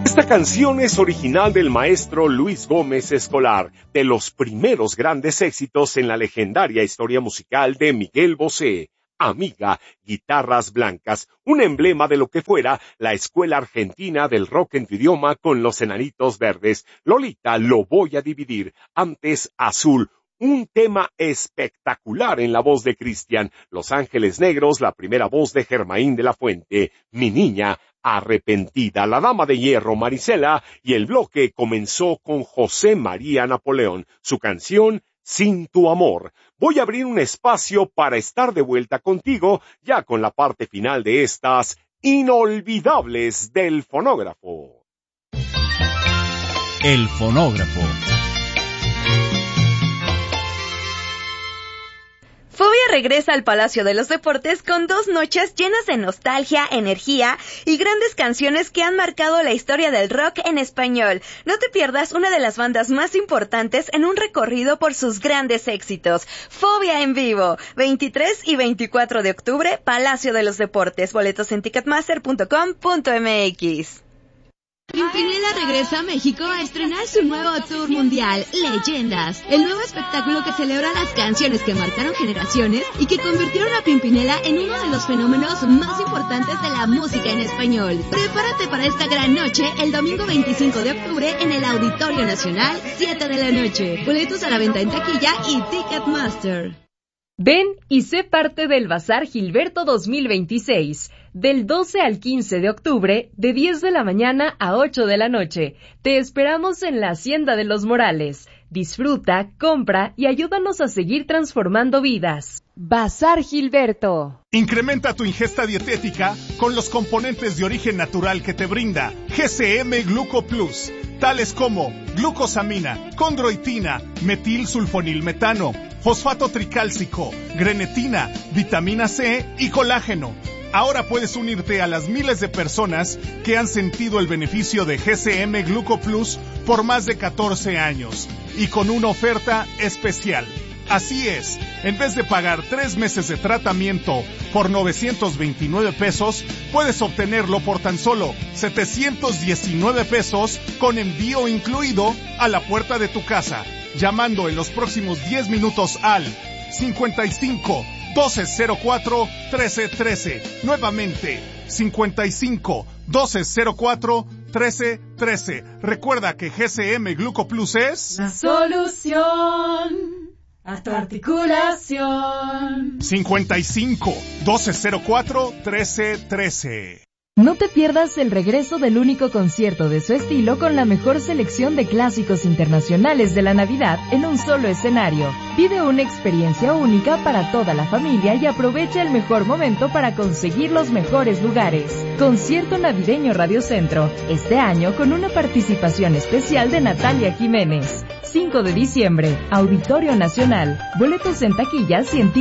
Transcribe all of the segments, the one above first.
Esta canción es original del maestro Luis Gómez Escolar, de los primeros grandes éxitos en la legendaria historia musical de Miguel Bosé. Amiga, Guitarras Blancas, un emblema de lo que fuera la escuela argentina del rock en tu idioma con los Enanitos Verdes. Lolita, Lo voy a dividir, antes Azul. Un tema espectacular en la voz de Cristian. Los Ángeles Negros, la primera voz de Germaín de la Fuente. Mi niña, Arrepentida, La Dama de Hierro, Marisela, y el bloque comenzó con José María Napoleón, su canción Sin tu amor. Voy a abrir un espacio para estar de vuelta contigo, ya con la parte final de estas inolvidables del fonógrafo. El fonógrafo. Fobia regresa al Palacio de los Deportes con 2 noches llenas de nostalgia, energía y grandes canciones que han marcado la historia del rock en español. No te pierdas una de las bandas más importantes en un recorrido por sus grandes éxitos. Fobia en vivo, 23 y 24 de octubre, Palacio de los Deportes. Boletos en ticketmaster.com.mx. Pimpinela regresa a México a estrenar su nuevo tour mundial, Leyendas, el nuevo espectáculo que celebra las canciones que marcaron generaciones y que convirtieron a Pimpinela en uno de los fenómenos más importantes de la música en español. Prepárate para esta gran noche el domingo 25 de octubre en el Auditorio Nacional, 7 de la noche. Boletos a la venta en taquilla y Ticketmaster. Ven y sé parte del Bazar Gilberto 2026, del 12 al 15 de octubre, de 10 de la mañana a 8 de la noche. Te esperamos en la Hacienda de los Morales. Disfruta, compra y ayúdanos a seguir transformando vidas. Bazar Gilberto. Incrementa tu ingesta dietética con los componentes de origen natural que te brinda GCM Gluco Plus, tales como glucosamina, condroitina, metilsulfonilmetano, fosfato tricálcico, grenetina, vitamina C y colágeno. Ahora puedes unirte a las miles de personas que han sentido el beneficio de GCM Gluco Plus por más de 14 años y con una oferta especial. Así es, en vez de pagar 3 meses de tratamiento por 929 pesos, puedes obtenerlo por tan solo 719 pesos con envío incluido a la puerta de tu casa, llamando en los próximos 10 minutos al 55 1204 1313. Nuevamente, 55 1204 1313. Recuerda que GCM Gluco Plus es la solución a tu articulación. 55 1204 1313. No te pierdas el regreso del único concierto de su estilo con la mejor selección de clásicos internacionales de la Navidad en un solo escenario. Vive una experiencia única para toda la familia y aprovecha el mejor momento para conseguir los mejores lugares. Concierto Navideño Radio Centro, este año con una participación especial de Natalia Jiménez. 5 de diciembre, Auditorio Nacional. Boletos en taquillas y en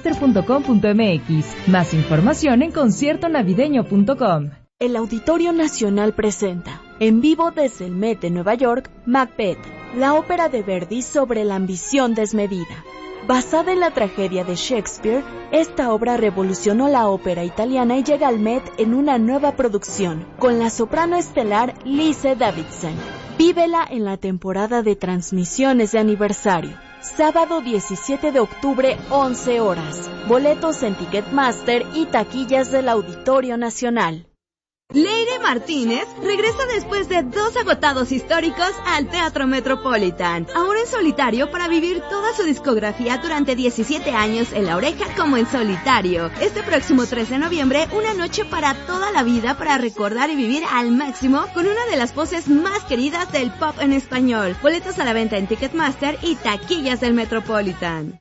ticketmaster.com.mx. Más información en conciertonavideño.com. El Auditorio Nacional presenta, en vivo desde el Met de Nueva York, Macbeth, la ópera de Verdi sobre la ambición desmedida. Basada en la tragedia de Shakespeare, esta obra revolucionó la ópera italiana y llega al Met en una nueva producción, con la soprano estelar Lise Davidson. Vívela en la temporada de transmisiones de aniversario. Sábado 17 de octubre, 11 horas. Boletos en Ticketmaster y taquillas del Auditorio Nacional. Leire Martínez regresa después de 2 agotados históricos al Teatro Metropolitan, ahora en solitario para vivir toda su discografía durante 17 años en La Oreja como en solitario. Este próximo 3 de noviembre, una noche para toda la vida para recordar y vivir al máximo con una de las voces más queridas del pop en español. Boletos a la venta en Ticketmaster y taquillas del Metropolitan.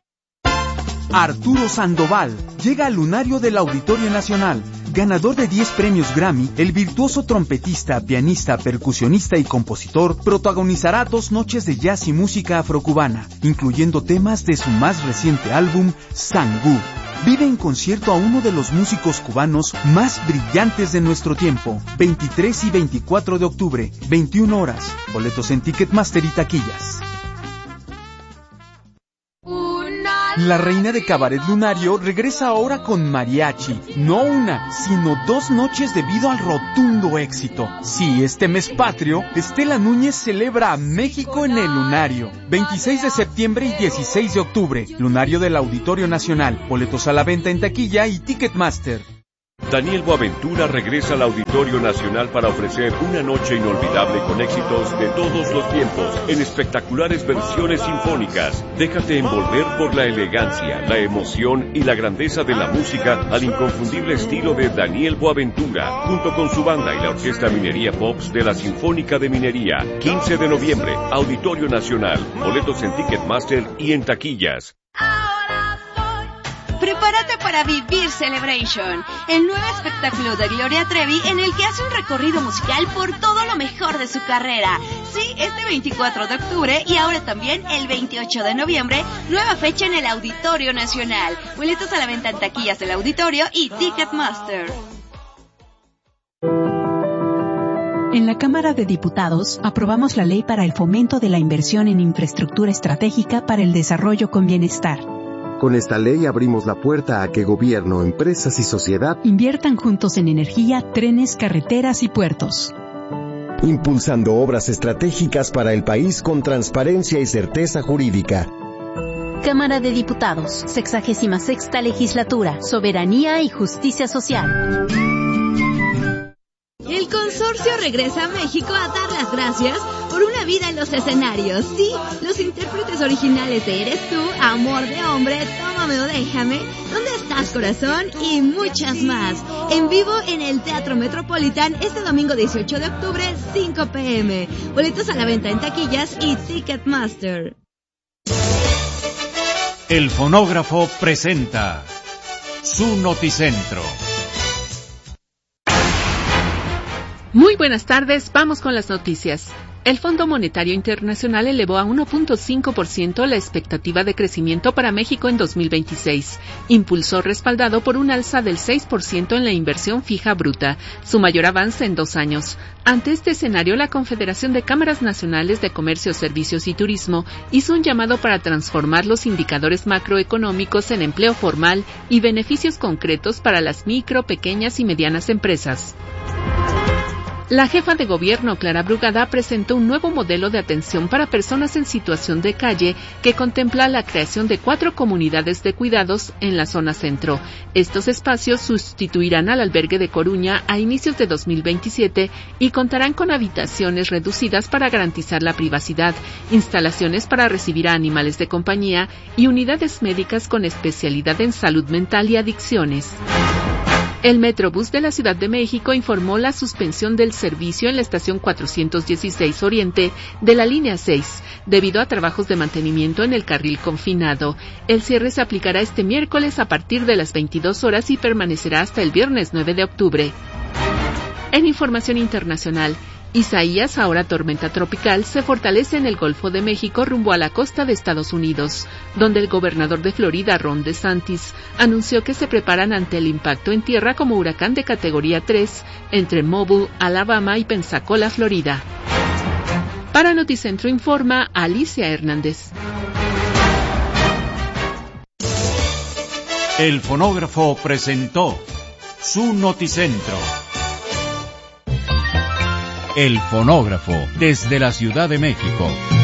Arturo Sandoval llega al lunario del Auditorio Nacional. Ganador de 10 premios Grammy, el virtuoso trompetista, pianista, percusionista y compositor protagonizará 2 noches de jazz y música afrocubana, incluyendo temas de su más reciente álbum, Sangú. Vive en concierto a uno de los músicos cubanos más brillantes de nuestro tiempo, 23 y 24 de octubre, 21 horas. Boletos en Ticketmaster y taquillas. La reina de Cabaret Lunario regresa ahora con mariachi. No una, sino 2 noches debido al rotundo éxito. Sí, este mes patrio, Estela Núñez celebra a México en el Lunario. 26 de septiembre y 16 de octubre. Lunario del Auditorio Nacional. Boletos a la venta en taquilla y Ticketmaster. Daniel Boaventura regresa al Auditorio Nacional para ofrecer una noche inolvidable con éxitos de todos los tiempos, en espectaculares versiones sinfónicas. Déjate envolver por la elegancia, la emoción y la grandeza de la música al inconfundible estilo de Daniel Boaventura, junto con su banda y la Orquesta Minería Pops de la Sinfónica de Minería. 15 de noviembre, Auditorio Nacional. Boletos en Ticketmaster y en taquillas. Prepárate para vivir Celebration, el nuevo espectáculo de Gloria Trevi en el que hace un recorrido musical por todo lo mejor de su carrera. Sí, este 24 de octubre y ahora también el 28 de noviembre, nueva fecha en el Auditorio Nacional. Boletos a la venta en taquillas del Auditorio y Ticketmaster. En la Cámara de Diputados aprobamos la ley para el fomento de la inversión en infraestructura estratégica para el desarrollo con bienestar. Con esta ley abrimos la puerta a que gobierno, empresas y sociedad inviertan juntos en energía, trenes, carreteras y puertos. Impulsando obras estratégicas para el país con transparencia y certeza jurídica. Cámara de Diputados, 66ª Legislatura, Soberanía y Justicia Social. El consorcio regresa a México a dar las gracias por una vida en los escenarios. Sí, los intérpretes originales de Eres Tú, Amor de Hombre, Tómame o Déjame, ¿Dónde estás, corazón? Y muchas más. En vivo en el Teatro Metropolitan este domingo 18 de octubre, 5 p.m. Boletos a la venta en taquillas y Ticketmaster. El Fonógrafo presenta su Noticentro. Muy buenas tardes, vamos con las noticias. El Fondo Monetario Internacional elevó a 1.5% la expectativa de crecimiento para México en 2026, impulso respaldado por un alza del 6% en la inversión fija bruta, su mayor avance en 2 años. Ante este escenario, la Confederación de Cámaras Nacionales de Comercio, Servicios y Turismo hizo un llamado para transformar los indicadores macroeconómicos en empleo formal y beneficios concretos para las micro, pequeñas y medianas empresas. La jefa de gobierno, Clara Brugada, presentó un nuevo modelo de atención para personas en situación de calle que contempla la creación de 4 comunidades de cuidados en la zona centro. Estos espacios sustituirán al albergue de Coruña a inicios de 2027 y contarán con habitaciones reducidas para garantizar la privacidad, instalaciones para recibir a animales de compañía y unidades médicas con especialidad en salud mental y adicciones. El Metrobús de la Ciudad de México informó la suspensión del servicio en la estación 416 Oriente de la línea 6, debido a trabajos de mantenimiento en el carril confinado. El cierre se aplicará este miércoles a partir de las 22 horas y permanecerá hasta el viernes 9 de octubre. En información internacional, Isaías, ahora tormenta tropical, se fortalece en el Golfo de México rumbo a la costa de Estados Unidos, donde el gobernador de Florida, Ron DeSantis, anunció que se preparan ante el impacto en tierra como huracán de categoría 3 entre Mobile, Alabama y Pensacola, Florida. Para Noticentro informa Alicia Hernández. El Fonógrafo presentó su Noticentro. El Fonógrafo, desde la Ciudad de México.